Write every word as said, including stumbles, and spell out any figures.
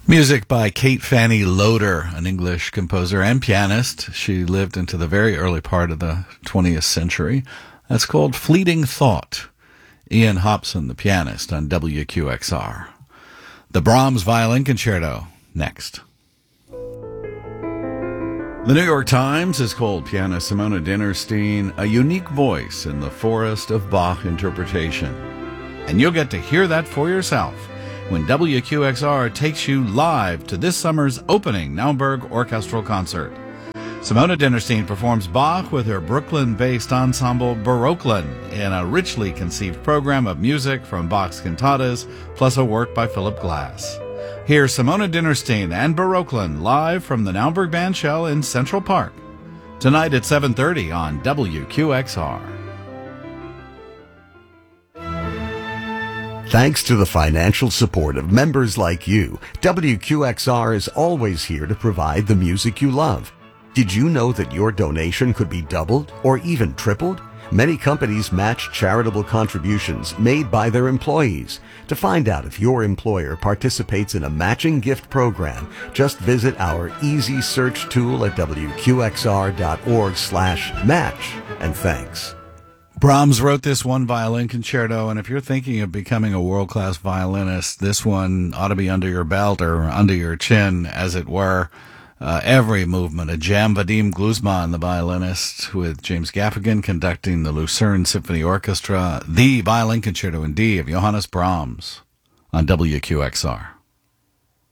Music by Kate Fanny Loader, an English composer and pianist. She lived into the very early part of the twentieth century. That's called Fleeting Thought. Ian Hobson, the pianist, on W Q X R. The Brahms Violin Concerto, next. The New York Times has called pianist Simona Dinnerstein a unique voice in the forest of Bach interpretation. And you'll get to hear that for yourself when W Q X R takes you live to this summer's opening Naumburg Orchestral Concert. Simona Dinnerstein performs Bach with her Brooklyn-based ensemble Baroquelin in a richly conceived program of music from Bach's cantatas, plus a work by Philip Glass. Hear Simona Dinnerstein and Baroquelin live from the Naumburg Bandshell in Central Park, tonight at seven thirty on W Q X R. Thanks to the financial support of members like you, W Q X R is always here to provide the music you love. Did you know that your donation could be doubled or even tripled? Many companies match charitable contributions made by their employees. To find out if your employer participates in a matching gift program, just visit our easy search tool at W Q X R dot org slash match. And thanks. Brahms wrote this one violin concerto, and if you're thinking of becoming a world-class violinist, this one ought to be under your belt or under your chin, as it were. Uh, every movement, a Jam Vadim Gluzman, the violinist, with James Gaffigan conducting the Lucerne Symphony Orchestra, the violin concerto in D of Johannes Brahms on W Q X R.